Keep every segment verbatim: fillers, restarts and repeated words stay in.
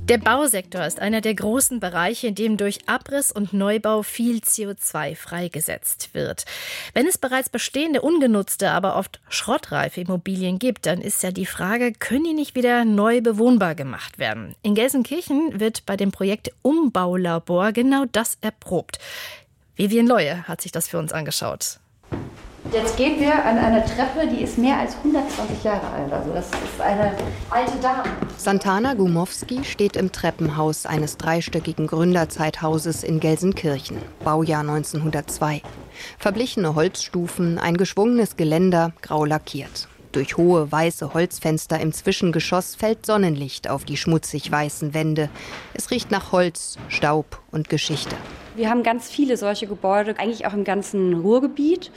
Der Bausektor ist einer der großen Bereiche, in dem durch Abriss und Neubau viel C O zwei freigesetzt wird. Wenn es bereits bestehende, ungenutzte, aber oft schrottreife Immobilien gibt, dann ist ja die Frage, können die nicht wieder neu bewohnbar gemacht werden? In Gelsenkirchen wird bei dem Projekt Umbaulabor genau das erprobt. Vivian Leue hat sich das für uns angeschaut. Jetzt gehen wir an eine Treppe, die ist mehr als hundertzwanzig Jahre alt. Also das ist eine alte Dame. Santana Gumowski steht im Treppenhaus eines dreistöckigen Gründerzeithauses in Gelsenkirchen, Baujahr neunzehnhundertzwei. Verblichene Holzstufen, ein geschwungenes Geländer, grau lackiert. Durch hohe weiße Holzfenster im Zwischengeschoss fällt Sonnenlicht auf die schmutzig weißen Wände. Es riecht nach Holz, Staub und Geschichte. Wir haben ganz viele solche Gebäude, eigentlich auch im ganzen Ruhrgebiet.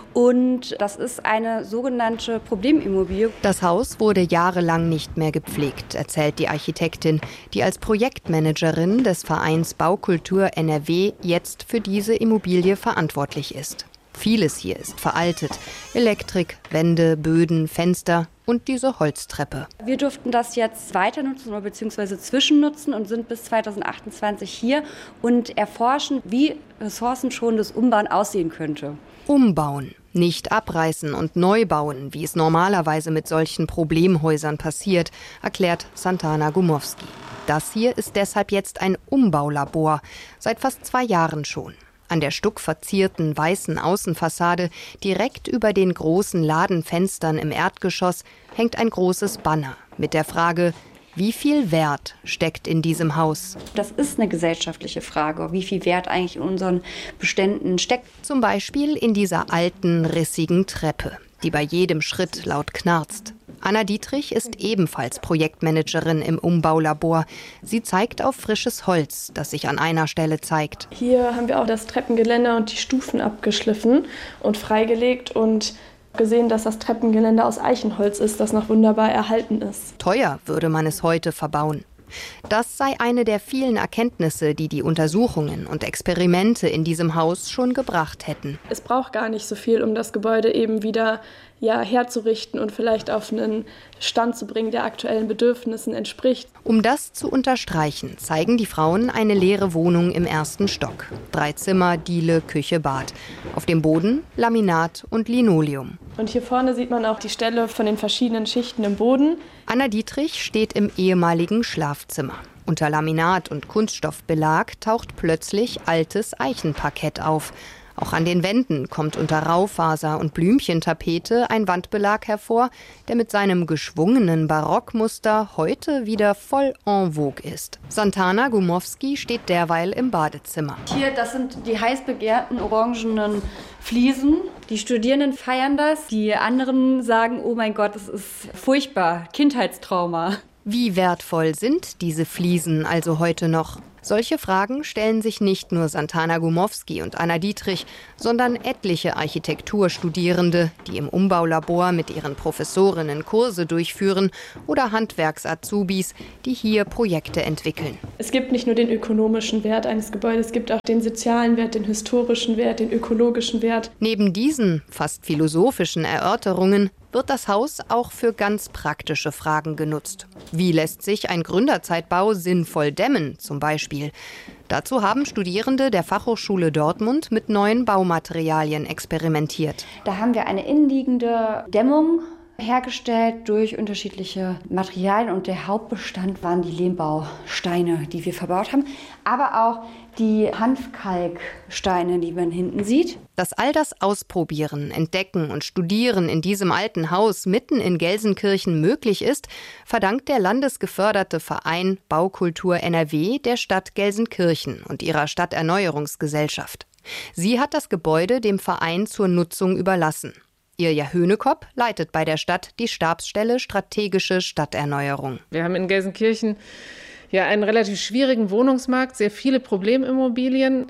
Und das ist eine sogenannte Problemimmobilie. Das Haus wurde jahrelang nicht mehr gepflegt, erzählt die Architektin, die als Projektmanagerin des Vereins Baukultur N R W jetzt für diese Immobilie verantwortlich ist. Vieles hier ist veraltet. Elektrik, Wände, Böden, Fenster und diese Holztreppe. Wir durften das jetzt weiter nutzen oder beziehungsweise zwischennutzen und sind bis zweitausendachtundzwanzig hier und erforschen, wie ressourcenschonendes Umbauen aussehen könnte. Umbauen, nicht abreißen und neu bauen, wie es normalerweise mit solchen Problemhäusern passiert, erklärt Santana Gumowski. Das hier ist deshalb jetzt ein Umbaulabor, seit fast zwei Jahren schon. An der stuckverzierten weißen Außenfassade, direkt über den großen Ladenfenstern im Erdgeschoss, hängt ein großes Banner mit der Frage: Wie viel Wert steckt in diesem Haus? Das ist eine gesellschaftliche Frage, wie viel Wert eigentlich in unseren Beständen steckt. Zum Beispiel in dieser alten, rissigen Treppe, die bei jedem Schritt laut knarzt. Anna Dietrich ist ebenfalls Projektmanagerin im Umbaulabor. Sie zeigt auf frisches Holz, das sich an einer Stelle zeigt. Hier haben wir auch das Treppengeländer und die Stufen abgeschliffen und freigelegt und gesehen, dass das Treppengeländer aus Eichenholz ist, das noch wunderbar erhalten ist. Teuer würde man es heute verbauen. Das sei eine der vielen Erkenntnisse, die die Untersuchungen und Experimente in diesem Haus schon gebracht hätten. Es braucht gar nicht so viel, um das Gebäude eben wieder ja, herzurichten und vielleicht auf einen Stand zu bringen, der aktuellen Bedürfnissen entspricht. Um das zu unterstreichen, zeigen die Frauen eine leere Wohnung im ersten Stock. Drei Zimmer, Diele, Küche, Bad. Auf dem Boden Laminat und Linoleum. Und hier vorne sieht man auch die Stelle von den verschiedenen Schichten im Boden. Anna Dietrich steht im ehemaligen Schlafzimmer. Unter Laminat und Kunststoffbelag taucht plötzlich altes Eichenparkett auf. Auch an den Wänden kommt unter Raufaser und Blümchentapete ein Wandbelag hervor, der mit seinem geschwungenen Barockmuster heute wieder voll en vogue ist. Santana Gumowski steht derweil im Badezimmer. Hier, das sind die heiß begehrten orangenen Fliesen. Die Studierenden feiern das, die anderen sagen, oh mein Gott, das ist furchtbar, Kindheitstrauma. Wie wertvoll sind diese Fliesen also heute noch? Solche Fragen stellen sich nicht nur Santana Gumowski und Anna Dietrich, sondern etliche Architekturstudierende, die im Umbaulabor mit ihren Professorinnen Kurse durchführen, oder Handwerks-Azubis, die hier Projekte entwickeln. Es gibt nicht nur den ökonomischen Wert eines Gebäudes, es gibt auch den sozialen Wert, den historischen Wert, den ökologischen Wert. Neben diesen fast philosophischen Erörterungen wird das Haus auch für ganz praktische Fragen genutzt. Wie lässt sich ein Gründerzeitbau sinnvoll dämmen, zum Beispiel? Dazu haben Studierende der Fachhochschule Dortmund mit neuen Baumaterialien experimentiert. Da haben wir eine innenliegende Dämmung hergestellt durch unterschiedliche Materialien und der Hauptbestand waren die Lehmbausteine, die wir verbaut haben, aber auch die Hanfkalksteine, die man hinten sieht. Dass all das Ausprobieren, Entdecken und Studieren in diesem alten Haus mitten in Gelsenkirchen möglich ist, verdankt der landesgeförderte Verein Baukultur N R W der Stadt Gelsenkirchen und ihrer Stadterneuerungsgesellschaft. Sie hat das Gebäude dem Verein zur Nutzung überlassen. Irja Hönekopp leitet bei der Stadt die Stabsstelle Strategische Stadterneuerung. Wir haben in Gelsenkirchen ja einen relativ schwierigen Wohnungsmarkt, sehr viele Problemimmobilien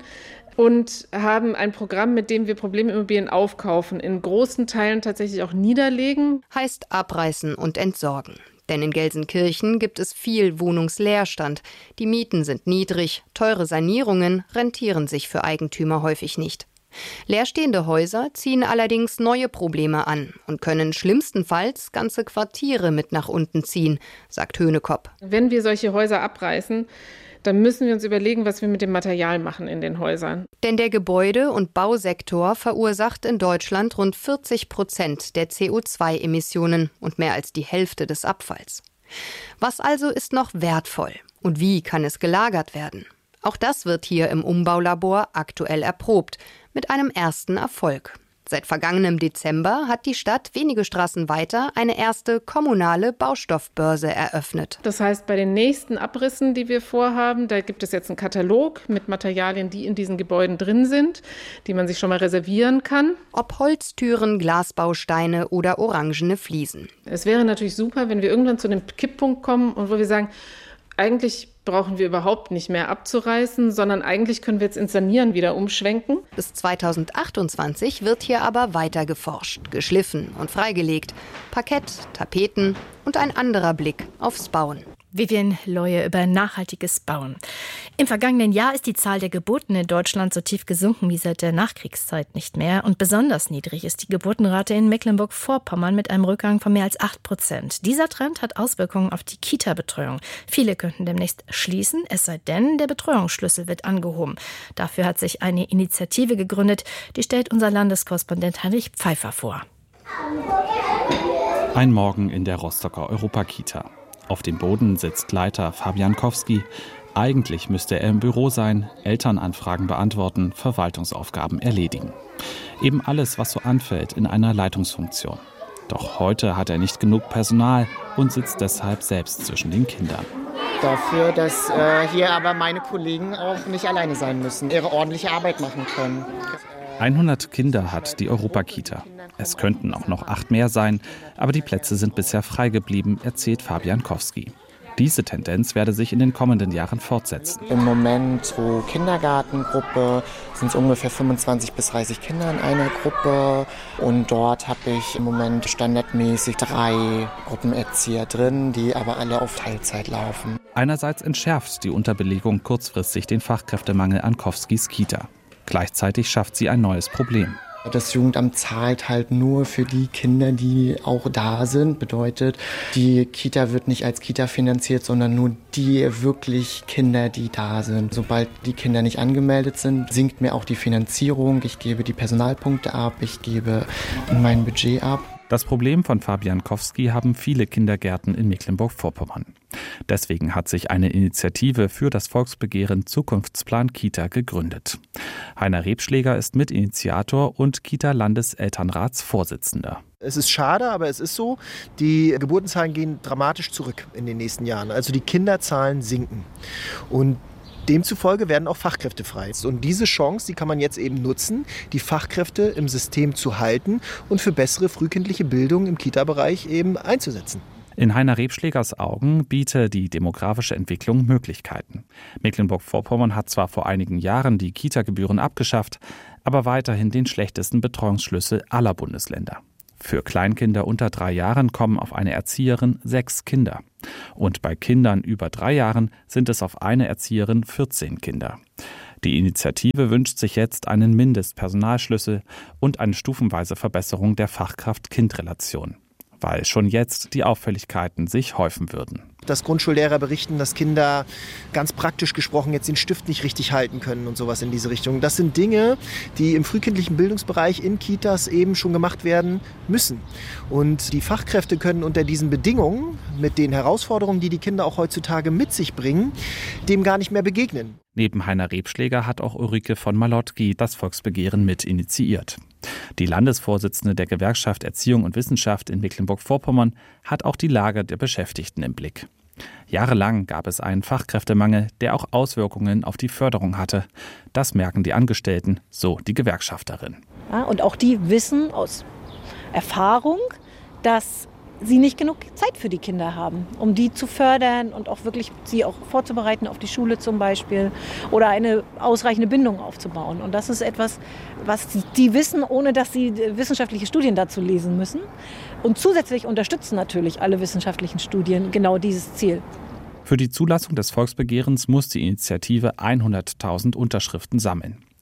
und haben ein Programm, mit dem wir Problemimmobilien aufkaufen, in großen Teilen tatsächlich auch niederlegen. Heißt abreißen und entsorgen. Denn in Gelsenkirchen gibt es viel Wohnungsleerstand. Die Mieten sind niedrig, teure Sanierungen rentieren sich für Eigentümer häufig nicht. Leerstehende Häuser ziehen allerdings neue Probleme an und können schlimmstenfalls ganze Quartiere mit nach unten ziehen, sagt Höhnekopp. Wenn wir solche Häuser abreißen, dann müssen wir uns überlegen, was wir mit dem Material machen in den Häusern. Denn der Gebäude- und Bausektor verursacht in Deutschland rund vierzig Prozent der C O zwei Emissionen und mehr als die Hälfte des Abfalls. Was also ist noch wertvoll und wie kann es gelagert werden? Auch das wird hier im Umbaulabor aktuell erprobt, mit einem ersten Erfolg. Seit vergangenem Dezember hat die Stadt wenige Straßen weiter eine erste kommunale Baustoffbörse eröffnet. Das heißt, bei den nächsten Abrissen, die wir vorhaben, da gibt es jetzt einen Katalog mit Materialien, die in diesen Gebäuden drin sind, die man sich schon mal reservieren kann. Ob Holztüren, Glasbausteine oder orangene Fliesen. Es wäre natürlich super, wenn wir irgendwann zu einem Kipppunkt kommen und wo wir sagen, eigentlich brauchen wir überhaupt nicht mehr abzureißen, sondern eigentlich können wir jetzt ins Sanieren wieder umschwenken. Bis zweitausendachtundzwanzig wird hier aber weiter geforscht, geschliffen und freigelegt. Parkett, Tapeten und ein anderer Blick aufs Bauen. Vivian Leue über nachhaltiges Bauen. Im vergangenen Jahr ist die Zahl der Geburten in Deutschland so tief gesunken wie seit der Nachkriegszeit nicht mehr. Und besonders niedrig ist die Geburtenrate in Mecklenburg-Vorpommern mit einem Rückgang von mehr als acht Prozent. Dieser Trend hat Auswirkungen auf die Kita-Betreuung. Viele könnten demnächst schließen, es sei denn, der Betreuungsschlüssel wird angehoben. Dafür hat sich eine Initiative gegründet, die stellt unser Landeskorrespondent Heinrich Pfeiffer vor. Ein Morgen in der Rostocker Europakita. Auf dem Boden sitzt Leiter Fabian Kowski. Eigentlich müsste er im Büro sein, Elternanfragen beantworten, Verwaltungsaufgaben erledigen. Eben alles, was so anfällt in einer Leitungsfunktion. Doch heute hat er nicht genug Personal und sitzt deshalb selbst zwischen den Kindern. Dafür, dass äh, hier aber meine Kollegen auch nicht alleine sein müssen, ihre ordentliche Arbeit machen können. hundert Kinder hat die Europakita. Es könnten auch noch acht mehr sein, aber die Plätze sind bisher frei geblieben, erzählt Fabian Kowski. Diese Tendenz werde sich in den kommenden Jahren fortsetzen. Im Moment pro Kindergartengruppe sind es ungefähr fünfundzwanzig bis dreißig Kinder in einer Gruppe. Und dort habe ich im Moment standardmäßig drei Gruppenerzieher drin, die aber alle auf Teilzeit laufen. Einerseits entschärft die Unterbelegung kurzfristig den Fachkräftemangel an Kowskis Kita. Gleichzeitig schafft sie ein neues Problem. Das Jugendamt zahlt halt nur für die Kinder, die auch da sind. Bedeutet, die Kita wird nicht als Kita finanziert, sondern nur die wirklich Kinder, die da sind. Sobald die Kinder nicht angemeldet sind, sinkt mir auch die Finanzierung. Ich gebe die Personalpunkte ab, ich gebe mein Budget ab. Das Problem von Fabian Kowski haben viele Kindergärten in Mecklenburg-Vorpommern. Deswegen hat sich eine Initiative für das Volksbegehren Zukunftsplan Kita gegründet. Heiner Rebschläger ist Mitinitiator und Kita-Landeselternratsvorsitzender. Es ist schade, aber es ist so, die Geburtenzahlen gehen dramatisch zurück in den nächsten Jahren. Also die Kinderzahlen sinken. Und demzufolge werden auch Fachkräfte frei. Und diese Chance, die kann man jetzt eben nutzen, die Fachkräfte im System zu halten und für bessere frühkindliche Bildung im Kita-Bereich eben einzusetzen. In Heiner Rebschlägers Augen biete die demografische Entwicklung Möglichkeiten. Mecklenburg-Vorpommern hat zwar vor einigen Jahren die Kita-Gebühren abgeschafft, aber weiterhin den schlechtesten Betreuungsschlüssel aller Bundesländer. Für Kleinkinder unter drei Jahren kommen auf eine Erzieherin sechs Kinder. Und bei Kindern über drei Jahren sind es auf eine Erzieherin vierzehn Kinder. Die Initiative wünscht sich jetzt einen Mindestpersonalschlüssel und eine stufenweise Verbesserung der Fachkraft-Kind-Relation, weil schon jetzt die Auffälligkeiten sich häufen würden. Dass Grundschullehrer berichten, dass Kinder ganz praktisch gesprochen jetzt den Stift nicht richtig halten können und sowas in diese Richtung. Das sind Dinge, die im frühkindlichen Bildungsbereich in Kitas eben schon gemacht werden müssen. Und die Fachkräfte können unter diesen Bedingungen, mit den Herausforderungen, die die Kinder auch heutzutage mit sich bringen, dem gar nicht mehr begegnen. Neben Heiner Rebschläger hat auch Ulrike von Malotki das Volksbegehren mit initiiert. Die Landesvorsitzende der Gewerkschaft Erziehung und Wissenschaft in Mecklenburg-Vorpommern hat auch die Lage der Beschäftigten im Blick. Jahrelang gab es einen Fachkräftemangel, der auch Auswirkungen auf die Förderung hatte. Das merken die Angestellten, so die Gewerkschafterin. Ja, und auch die wissen aus Erfahrung, dass sie nicht genug Zeit für die Kinder haben, um die zu fördern und auch wirklich sie auch vorzubereiten auf die Schule zum Beispiel oder eine ausreichende Bindung aufzubauen. Und das ist etwas, was die wissen, ohne dass sie wissenschaftliche Studien dazu lesen müssen. Und zusätzlich unterstützen natürlich alle wissenschaftlichen Studien genau dieses Ziel. Für die Zulassung des Volksbegehrens muss die Initiative hunderttausend Unterschriften sammeln.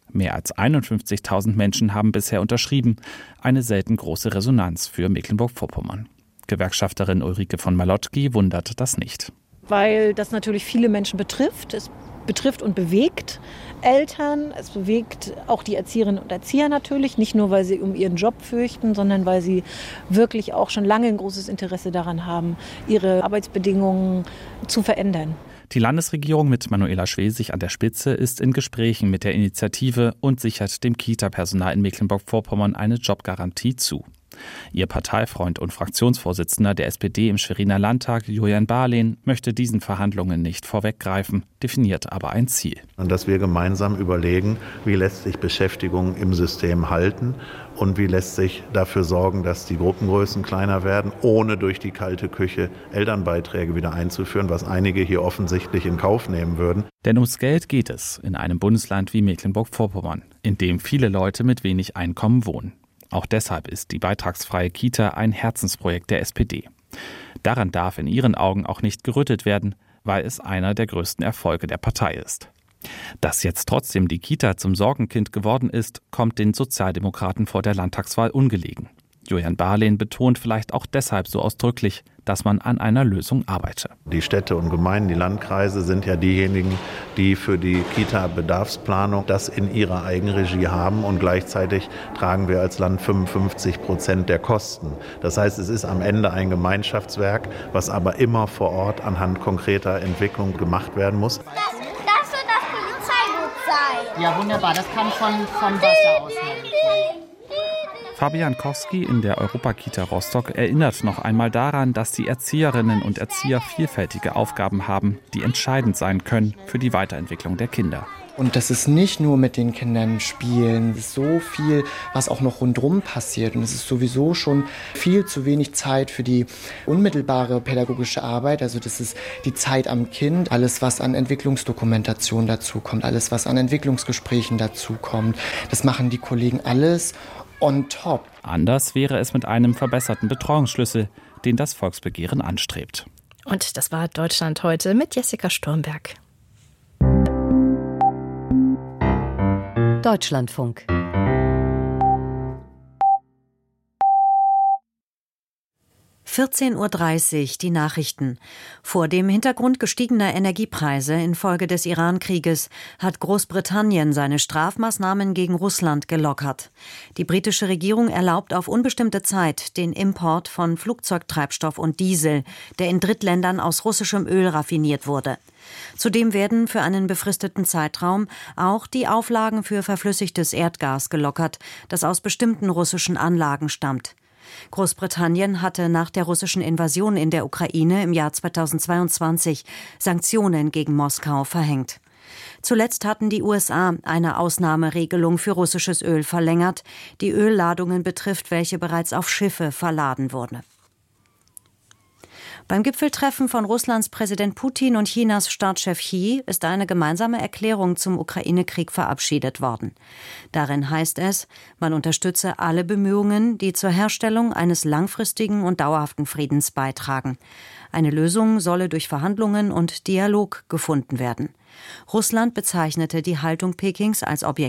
Mehr als einundfünfzigtausend Menschen haben bisher unterschrieben. Eine selten große Resonanz für Mecklenburg-Vorpommern. Gewerkschafterin Ulrike von Malotki wundert das nicht. Weil das natürlich viele Menschen betrifft. Es betrifft und bewegt Eltern. Es bewegt auch die Erzieherinnen und Erzieher natürlich. Nicht nur, weil sie um ihren Job fürchten, sondern weil sie wirklich auch schon lange ein großes Interesse daran haben, ihre Arbeitsbedingungen zu verändern. Die Landesregierung mit Manuela Schwesig an der Spitze ist in Gesprächen mit der Initiative und sichert dem Kita-Personal in Mecklenburg-Vorpommern eine Jobgarantie zu. Ihr Parteifreund und Fraktionsvorsitzender der S P D im Schweriner Landtag, Julian Barlehn, möchte diesen Verhandlungen nicht vorweggreifen, definiert aber ein Ziel. Und dass wir gemeinsam überlegen, wie lässt sich Beschäftigung im System halten und wie lässt sich dafür sorgen, dass die Gruppengrößen kleiner werden, ohne durch die kalte Küche Elternbeiträge wieder einzuführen, was einige hier offensichtlich in Kauf nehmen würden. Denn ums Geld geht es in einem Bundesland wie Mecklenburg-Vorpommern, in dem viele Leute mit wenig Einkommen wohnen. Auch deshalb ist die beitragsfreie Kita ein Herzensprojekt der S P D. Daran darf in ihren Augen auch nicht gerüttelt werden, weil es einer der größten Erfolge der Partei ist. Dass jetzt trotzdem die Kita zum Sorgenkind geworden ist, kommt den Sozialdemokraten vor der Landtagswahl ungelegen. Julian Barlehn betont vielleicht auch deshalb so ausdrücklich, dass man an einer Lösung arbeite. Die Städte und Gemeinden, die Landkreise sind ja diejenigen, die für die Kita-Bedarfsplanung das in ihrer Eigenregie haben und gleichzeitig tragen wir als Land fünfundfünfzig Prozent der Kosten. Das heißt, es ist am Ende ein Gemeinschaftswerk, was aber immer vor Ort anhand konkreter Entwicklung gemacht werden muss. Das, das wird das Polizeiboot sein. Ja, wunderbar, das kann von, vom Wasser aus helfen. Fabian Kowski in der Europakita Rostock erinnert noch einmal daran, dass die Erzieherinnen und Erzieher vielfältige Aufgaben haben, die entscheidend sein können für die Weiterentwicklung der Kinder. Und das ist nicht nur mit den Kindern spielen, es ist so viel, was auch noch rundherum passiert. Und es ist sowieso schon viel zu wenig Zeit für die unmittelbare pädagogische Arbeit. Also das ist die Zeit am Kind, alles was an Entwicklungsdokumentation dazu kommt, alles was an Entwicklungsgesprächen dazu kommt. Das machen die Kollegen alles on top. Anders wäre es mit einem verbesserten Betreuungsschlüssel, den das Volksbegehren anstrebt. Und das war Deutschland heute mit Jessica Sturmberg. Deutschlandfunk. vierzehn Uhr dreißig, die Nachrichten. Vor dem Hintergrund gestiegener Energiepreise infolge des Iran-Krieges hat Großbritannien seine Strafmaßnahmen gegen Russland gelockert. Die britische Regierung erlaubt auf unbestimmte Zeit den Import von Flugzeugtreibstoff und Diesel, der in Drittländern aus russischem Öl raffiniert wurde. Zudem werden für einen befristeten Zeitraum auch die Auflagen für verflüssigtes Erdgas gelockert, das aus bestimmten russischen Anlagen stammt. Großbritannien hatte nach der russischen Invasion in der Ukraine im Jahr zweitausendzweiundzwanzig Sanktionen gegen Moskau verhängt. Zuletzt hatten die U S A eine Ausnahmeregelung für russisches Öl verlängert, die Ölladungen betrifft, welche bereits auf Schiffe verladen wurde. Beim Gipfeltreffen von Russlands Präsident Putin und Chinas Staatschef Xi ist eine gemeinsame Erklärung zum Ukraine-Krieg verabschiedet worden. Darin heißt es, man unterstütze alle Bemühungen, die zur Herstellung eines langfristigen und dauerhaften Friedens beitragen. Eine Lösung solle durch Verhandlungen und Dialog gefunden werden. Russland bezeichnete die Haltung Pekings als objektiv